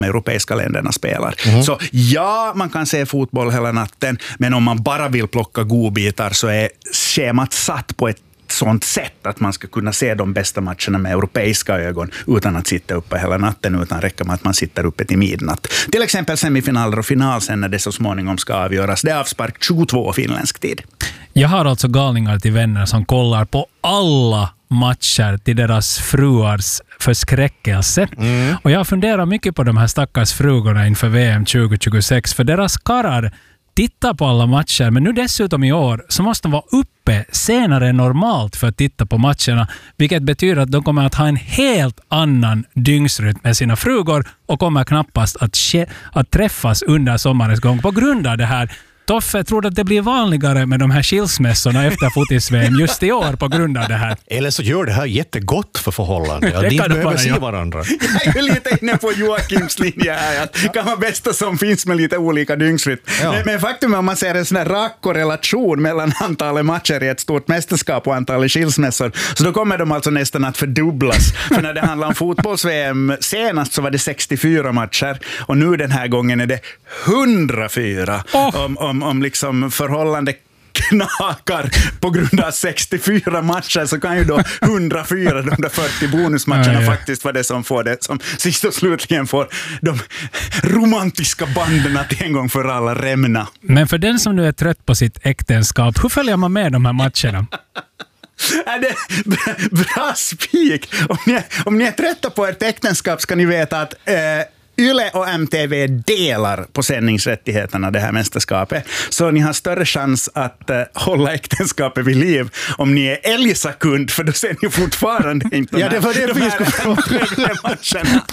europeiska länderna spelar. Så ja, man kan se fotboll hela natten, men om man bara vill plocka godbitar så är schemat satt på ett sånt sätt att man ska kunna se de bästa matcherna med europeiska ögon utan att sitta uppe hela natten, utan räcker med att man sitter uppe till midnatt. Till exempel semifinaler och final sen när det så småningom ska avgöras. Det är avspark 22 finländsk tid. Jag har alltså galningar till vänner som kollar på alla matcher till deras fruars förskräckelse. Och jag funderar mycket på de här stackars frugorna inför VM 2026, för deras karrar tittar på alla matcher, men nu dessutom i år så måste de vara uppe senare än normalt för att titta på matcherna, vilket betyder att de kommer att ha en helt annan dygnsrytm med sina frugor och kommer knappast att träffas under sommarens gång på grund av det här. Toffe, tror du att det blir vanligare med de här skilsmässorna efter fotis-VM just i år på grund av det här? Eller så gör det här jättegott för förhållanden. Ja, de behöver se varandra. Jag är lite inne på Joakims linje här. Att kan vara bästa som finns med lite olika dygnsrytm. Ja. Men faktum är om man ser en sån här rak korrelation mellan antalet matcher i ett stort mästerskap och antalet skilsmässor, så då kommer de alltså nästan att fördubblas. För när det handlar om fotbolls-VM senast så var det 64 matcher och nu den här gången är det 104. Om liksom förhållande knakar på grund av 64 matcher, så kan ju då 104, de där 40 bonusmatcherna faktiskt vara det som får det, som sist och slutligen får de romantiska banden att en gång för alla rämna. Men för den som nu är trött på sitt äktenskap, hur följer man med de här matcherna? Är det bra spik? Om ni är trötta på ert äktenskap ska ni veta att Yle och MTV delar på sändningsrättigheterna det här mästerskapet. Så ni har större chans att hålla äktenskapet vid liv om ni är älgsakund, för då ser ni fortfarande inte det var det vi skulle matcherna.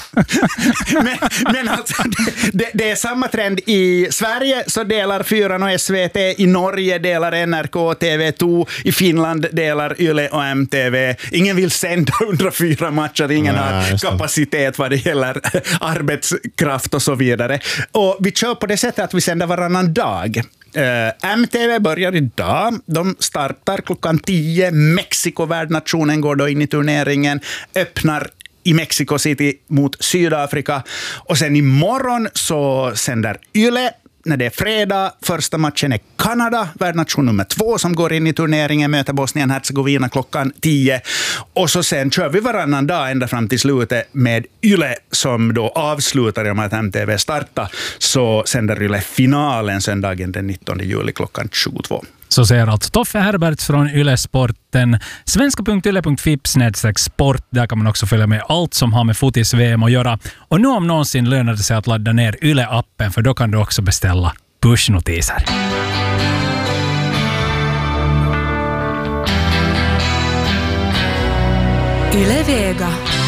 Men alltså, det är samma trend i Sverige, så delar 4 och SVT, i Norge delar NRK och TV2, i Finland delar Yle och MTV. Ingen vill sända 104 matcher, ingen har kapacitet vad det gäller arbetskraft och så vidare. Och vi kör på det sättet att vi sänder varannan dag. MTV börjar idag. De startar klockan 10. Mexiko, värdnationen, går då in i turneringen. Öppnar i Mexico City mot Sydafrika. Och sen imorgon så sänder Yle. När det är fredag, första matchen är Kanada, värdnation nummer 2 som går in i turneringen, möter Bosnien-Herzegovina klockan 10. Och så sen kör vi varannan dag ända fram till slutet med Yle som då avslutar i och med att MTV startar. Så sänder Yle finalen söndagen den 19 juli klockan 22. Så säger alltså Toffe Herberts från Yle Sporten. svenska.yle.fi/sport. Där kan man också följa med allt som har med fotis-VM att göra. Och nu om någonsin lönar det sig att ladda ner Yle-appen, för då kan du också beställa pushnotiser. Yle Vega.